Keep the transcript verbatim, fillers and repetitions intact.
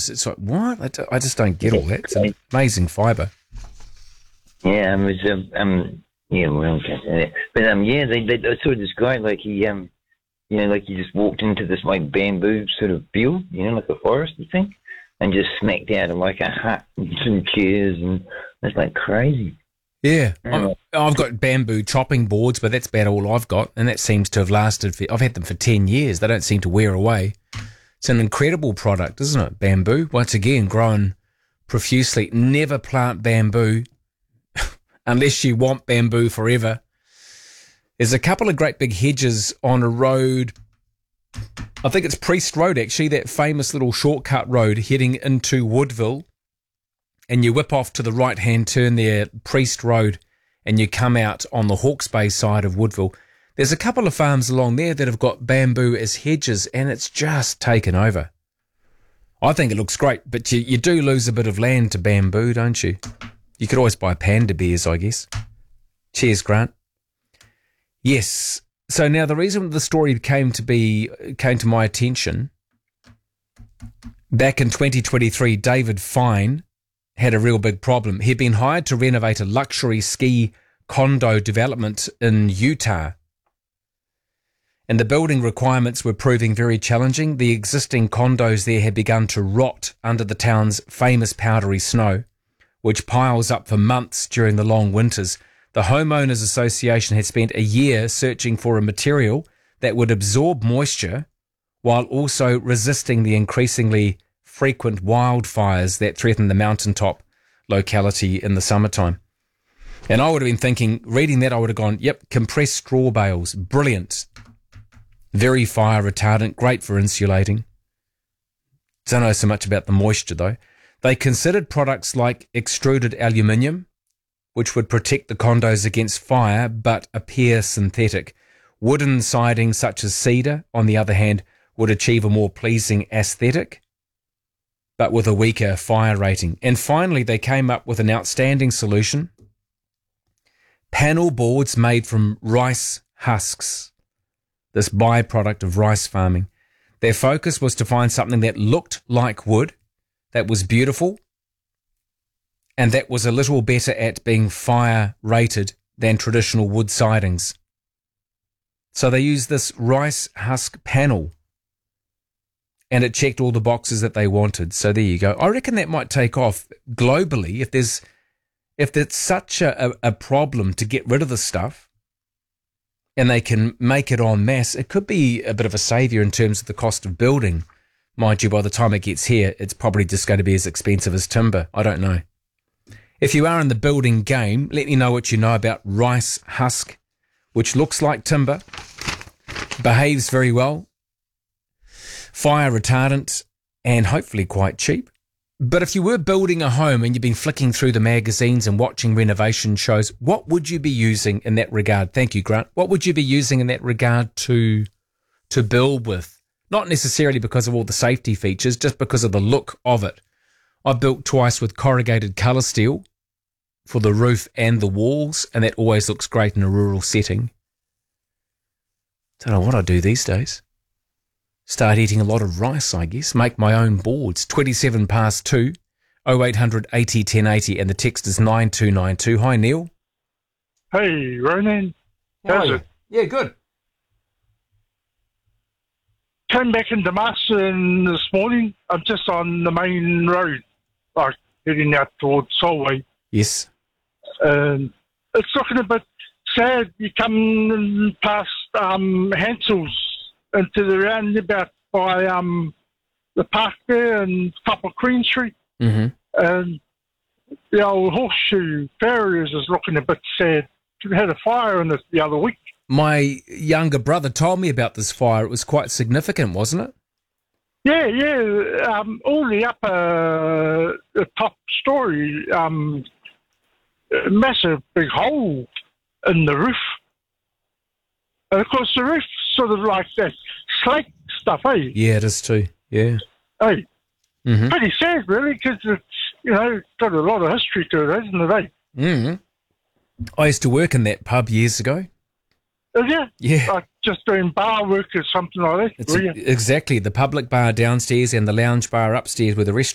years. It's like, what? I, do, I just don't get all that. It's an amazing fibre. Yeah, um, it was, um, um, yeah, well, okay. But, um, yeah, they, they, I saw this guy, like, he, um, you know, like, he just walked into this, like, bamboo sort of field, you know, like a forest thing, and just smacked out of, like, a hut and some chairs, and it's, like, crazy. Yeah, I'm, I've got bamboo chopping boards, but that's about all I've got, and that seems to have lasted for, I've had them for ten years. They don't seem to wear away. It's an incredible product, isn't it? Bamboo, once again, grown profusely. Never plant bamboo unless you want bamboo forever. There's a couple of great big hedges on a road. I think it's Priest Road, actually, that famous little shortcut road heading into Woodville. And you whip off to the right-hand turn there, Priest Road, and you come out on the Hawke's Bay side of Woodville. There's a couple of farms along there that have got bamboo as hedges, and it's just taken over. I think it looks great, but you, you do lose a bit of land to bamboo, don't you? You could always buy panda bears, I guess. Cheers, Grant. Yes. So now the reason the story came to be came to my attention, back in twenty twenty-three, David Fine had a real big problem. He'd been hired to renovate a luxury ski condo development in Utah, and the building requirements were proving very challenging. The existing condos there had begun to rot under the town's famous powdery snow, which piles up for months during the long winters. The Homeowners Association had spent a year searching for a material that would absorb moisture while also resisting the increasingly frequent wildfires that threaten the mountaintop locality in the summertime. And I would have been thinking, reading that, I would have gone, yep, compressed straw bales, brilliant. Very fire retardant, great for insulating. Don't know so much about the moisture though. They considered products like extruded aluminium, which would protect the condos against fire but appear synthetic. Wooden siding such as cedar, on the other hand, would achieve a more pleasing aesthetic, but with a weaker fire rating. And finally, they came up with an outstanding solution. Panel boards made from rice husks, this byproduct of rice farming. Their focus was to find something that looked like wood, that was beautiful, and that was a little better at being fire rated than traditional wood sidings. So they used this rice husk panel, and it checked all the boxes that they wanted. So there you go. I reckon that might take off globally if there's if there's such a, a problem to get rid of the stuff and they can make it en masse. It could be a bit of a saviour in terms of the cost of building. Mind you, by the time it gets here, it's probably just going to be as expensive as timber. I don't know. If you are in the building game, let me know what you know about rice husk, which looks like timber, behaves very well, fire retardant, and hopefully quite cheap. But if you were building a home and you've been flicking through the magazines and watching renovation shows, what would you be using in that regard? Thank you, Grant. What would you be using in that regard to to build with? Not necessarily because of all the safety features, just because of the look of it. I've built twice with corrugated colour steel for the roof and the walls, and that always looks great in a rural setting. Don't know what I do these days. Start eating a lot of rice, I guess. Make my own boards. twenty-seven past two, oh eight hundred eighty ten eighty, and the text is nine two nine two. Hi, Neil. Hey, Ronan. How's it? Yeah, good. Came back into Marston this morning. I'm just on the main road, like heading out towards Solway. Yes. Um, it's looking a bit sad. You come past um, Hansel's into the roundabout by um, the park there and top of Queen Street. Mm-hmm. And the old horseshoe farriers is looking a bit sad. We had a fire in it the other week. My younger brother told me about this fire. It was quite significant, wasn't it? Yeah, yeah. Um, all the upper, uh, the top story, um, a massive big hole in the roof. And of course, the roof sort of like that slate stuff, eh? Yeah, it is too. Yeah. Hey, mm-hmm. Pretty sad, really, because it's, you know, got a lot of history to it, hasn't it, eh? Mm-hmm. I used to work in that pub years ago. Is it? Yeah. Like just doing bar work or something like that? It's a, exactly. The public bar downstairs and the lounge bar upstairs where the restaurant